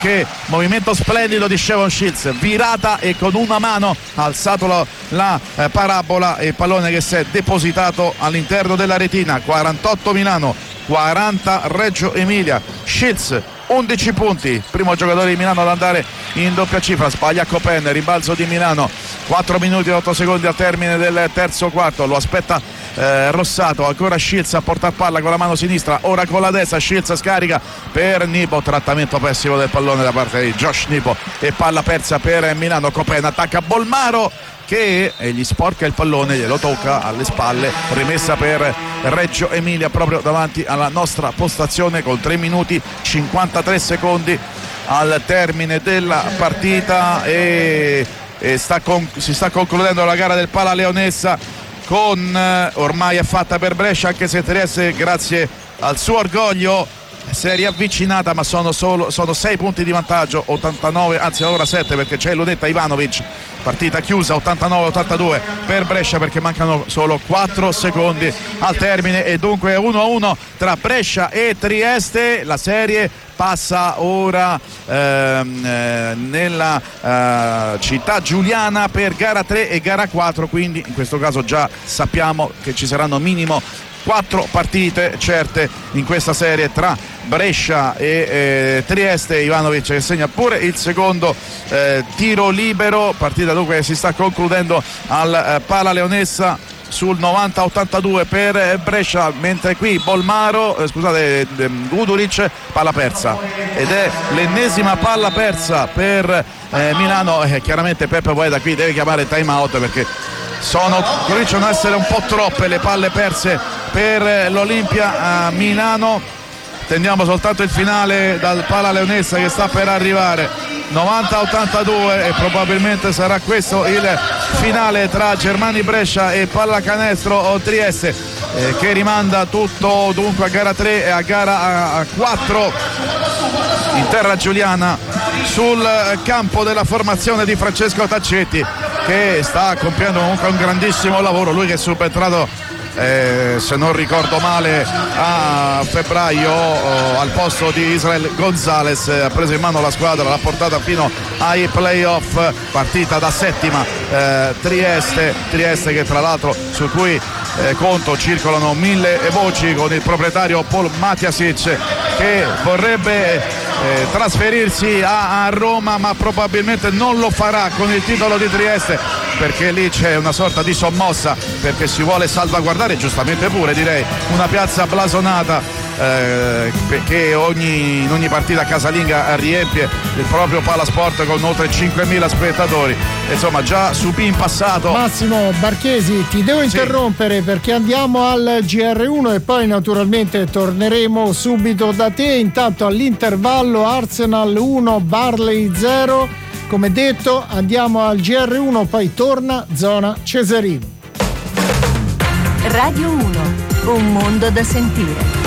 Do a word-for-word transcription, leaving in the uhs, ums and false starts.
Che movimento splendido di Shevon Shields, virata e con una mano ha alzato la, la eh, parabola e il pallone che si è depositato all'interno della retina. quarantotto Milano, quaranta Reggio Emilia. Shields undici punti, primo giocatore di Milano ad andare in doppia cifra, sbaglia Copen, rimbalzo di Milano, quattro minuti e otto secondi al termine del terzo quarto, lo aspetta Eh, Rossato, ancora Shields a portare palla con la mano sinistra, ora con la destra, Shields scarica per Nipo, trattamento pessimo del pallone da parte di Josh Nipo e palla persa per Milano. Copen attacca Bolmaro che gli sporca il pallone, glielo tocca alle spalle, rimessa per Reggio Emilia proprio davanti alla nostra postazione con tre minuti cinquantatré secondi al termine della partita e, e sta con, si sta concludendo la gara del Pala Leonessa con ormai è fatta per Brescia, anche se Trieste grazie al suo orgoglio si è riavvicinata, ma sono solo sono sei punti di vantaggio, ottantanove, anzi ora sette perché c'è Lunetta Ivanovic, partita chiusa ottantanove ottantadue per Brescia perché mancano solo quattro secondi al termine e dunque uno a uno tra Brescia e Trieste. La serie passa ora ehm, eh, nella eh, città giuliana per gara tre e gara quattro, quindi in questo caso già sappiamo che ci saranno minimo quattro partite certe in questa serie tra Brescia e eh, Trieste. Ivanovic che segna pure il secondo eh, tiro libero, partita dunque che si sta concludendo al eh, Pala Leonessa sul novanta ottantadue per Brescia, mentre qui Bolmaro eh, scusate eh, Guduric, palla persa ed è l'ennesima palla persa per eh, Milano e eh, chiaramente Peppe Poeta qui deve chiamare time out perché sono cominciano ad essere un po' troppe le palle perse per l'Olimpia a Milano. Attendiamo soltanto il finale dal Pala Leonessa che sta per arrivare, novanta ottantadue, e probabilmente sarà questo il finale tra Germani Brescia e Pallacanestro Trieste eh, che rimanda tutto dunque a gara tre e a gara quattro in terra giuliana sul campo della formazione di Francesco Taccetti, che sta compiendo comunque un grandissimo lavoro, lui che è subentrato Eh, se non ricordo male a febbraio oh, al posto di Israel Gonzalez, eh, ha preso in mano la squadra, l'ha portata fino ai playoff, partita da settima eh, Trieste Trieste che tra l'altro su cui eh, conto circolano mille voci con il proprietario Paul Matiasic che vorrebbe eh, trasferirsi a, a Roma, ma probabilmente non lo farà con il titolo di Trieste perché lì c'è una sorta di sommossa perché si vuole salvaguardare, giustamente pure direi, una piazza blasonata eh, perché ogni, in ogni partita casalinga riempie il proprio Palasport con oltre cinquemila spettatori. Insomma già subì in passato. Massimo Barchesi, ti devo interrompere sì. perché andiamo al G R uno e poi naturalmente torneremo subito da te. Intanto all'intervallo Arsenal uno Barley zero. Come detto andiamo al G R uno, poi torna Zona Cesarini. Radio uno, un mondo da sentire.